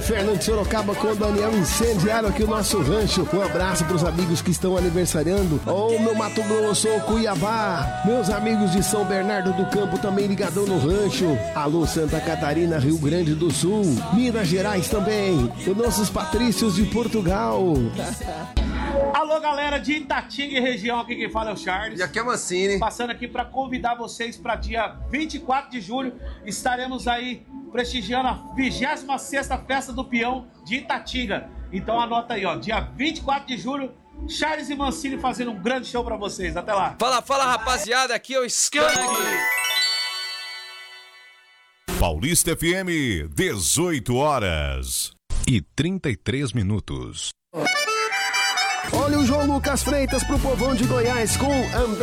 Fernando de Sorocaba com o Daniel Incendiário aqui o nosso rancho. Um abraço pros amigos que estão aniversariando. Ô, meu Mato Grosso, Cuiabá. Meus amigos de São Bernardo do Campo também ligadão no rancho. Alô, Santa Catarina, Rio Grande do Sul. Minas Gerais também. Os nossos patrícios de Portugal. Alô, galera de Itatinga e região, aqui quem fala é o Charles. E aqui é Mancini. Passando aqui para convidar vocês para dia 24 de julho. Estaremos aí prestigiando a 26ª Festa do Peão de Itatinga. Então anota aí, ó, dia 24 de julho, Charles e Mancini fazendo um grande show para vocês. Até lá. Fala, rapaziada, aqui é o Skank. Paulista FM, 18h33. Olha o João Lucas Freitas pro povão de Goiás com André